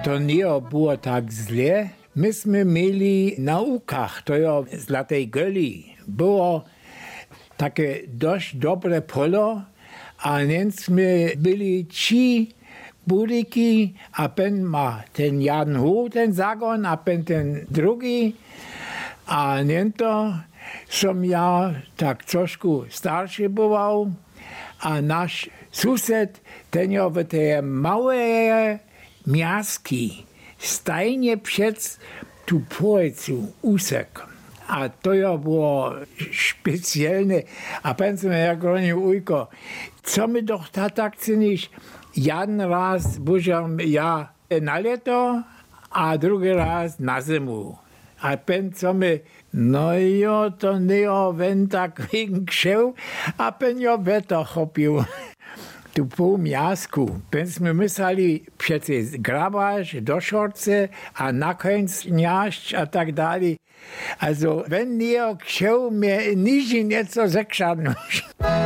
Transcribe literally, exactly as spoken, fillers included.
To nie było tak źle. Myśmy mieli na łukach, to ja z Latej Göli, było takie dość dobre polo, a więc my byli trzy budyki, a pen ma ten Jan Hu, ten zagon, a pen ten drugi. A to som ja tak trošku starszy bywał, a nasz sused, ten ja w te małe miaski, stajnie przed tu pojecu úsek. A to ja było specjalne. A pensujemy, jak oni ujko, co my doch tak czynisz? Jeden raz budziam ja na leto, a drugi raz na zimu. A pen co my, no jo, to nie jo, wen tak wegen krzeł, a pen jo weto chopił. Tu pół miasku. Pensmy myśleli przecież grabasz, do szorce, a na końcu niaść, a tak dalej. Also, wenn nie krzeł, mnie niż nieco zekrzadnąć.